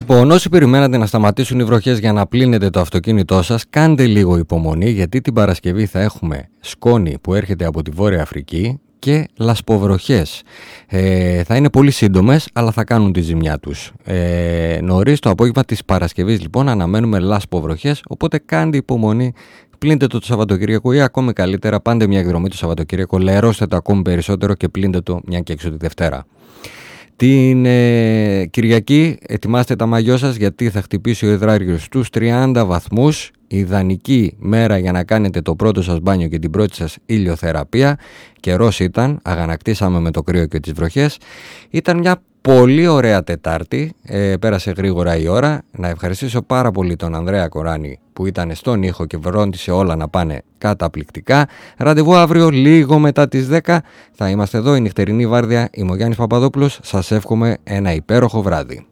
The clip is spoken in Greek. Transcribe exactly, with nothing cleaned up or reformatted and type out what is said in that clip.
Λοιπόν, όσοι περιμένατε να σταματήσουν οι βροχές για να πλύνετε το αυτοκίνητό σας, κάντε λίγο υπομονή, γιατί την Παρασκευή θα έχουμε σκόνη που έρχεται από τη Βόρεια Αφρική και λασποβροχές. Ε, θα είναι πολύ σύντομες, αλλά θα κάνουν τη ζημιά τους. Ε, νωρίς το απόγευμα της Παρασκευής, λοιπόν, αναμένουμε λασποβροχές, οπότε κάντε υπομονή. Πλύντε το το Σαββατοκύριακο ή ακόμη καλύτερα, πάντε μια εκδρομή το Σαββατοκύριακο, λερώστε το ακόμη περισσότερο και πλύντε το μια και έξω τη Δευτέρα. Την ε, Κυριακή ετοιμάστε τα μαγιό σας, γιατί θα χτυπήσει ο υδράριος στους τριάντα βαθμούς. Ιδανική μέρα για να κάνετε το πρώτο σας μπάνιο και την πρώτη σας ηλιοθεραπεία. Καιρός ήταν, αγανακτήσαμε με το κρύο και τις βροχές. Ήταν μια πολύ ωραία Τετάρτη, ε, πέρασε γρήγορα η ώρα. Να ευχαριστήσω πάρα πολύ τον Ανδρέα Κοράνη που ήταν στον ήχο και βρόντισε όλα να πάνε καταπληκτικά. Ραντεβού αύριο λίγο μετά τις δέκα. Θα είμαστε εδώ, η νυχτερινή βάρδια. Είμαι ο Γιάννης Παπαδόπουλος. Σας εύχομαι ένα υπέροχο βράδυ.